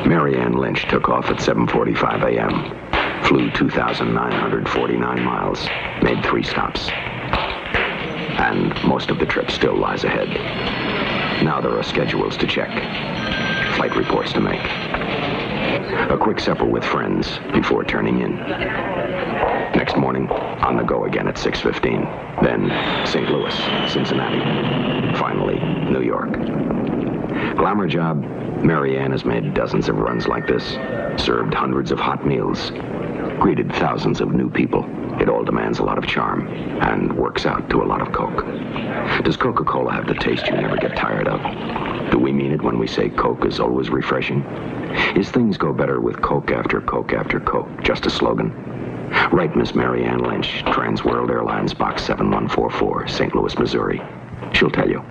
Mary Ann Lynch took off at 7:45 a.m., flew 2,949 miles, made 3 stops. And most of the trip still lies ahead. Now there are schedules to check, flight reports to make. A quick supper with friends before turning in. Next morning, on the go again at 6:15. Then St. Louis, Cincinnati. Finally, New York. Glamour job, Mary Ann has made dozens of runs like this, served hundreds of hot meals, greeted thousands of new people. It all demands a lot of charm and works out to a lot of Coke. Does Coca-Cola have the taste you never get tired of? Do we mean it when we say Coke is always refreshing? Is things go better with Coke after Coke after Coke just a slogan? Write Miss Mary Ann Lynch, Trans World Airlines, Box 7144, St. Louis, Missouri. She'll tell you.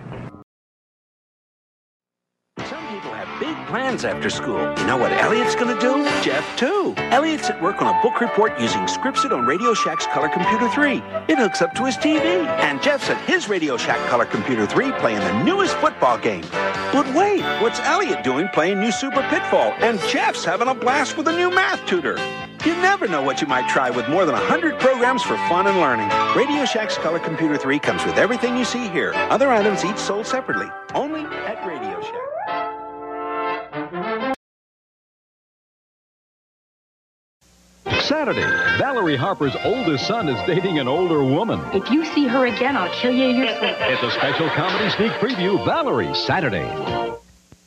Some people have big plans after school. You know what Elliot's going to do? Jeff, too. Elliot's at work on a book report using Scripsit on Radio Shack's Color Computer 3. It hooks up to his TV. And Jeff's at his Radio Shack Color Computer 3 playing the newest football game. But wait, what's Elliot doing playing new Super Pitfall? And Jeff's having a blast with a new math tutor. You never know what you might try with more than 100 programs for fun and learning. Radio Shack's Color Computer 3 comes with everything you see here. Other items each sold separately. Only at Radio Shack. Saturday, Valerie Harper's oldest son is dating an older woman. If you see her again, I'll kill you in your sleep. It's a special comedy sneak preview, Valerie, Saturday.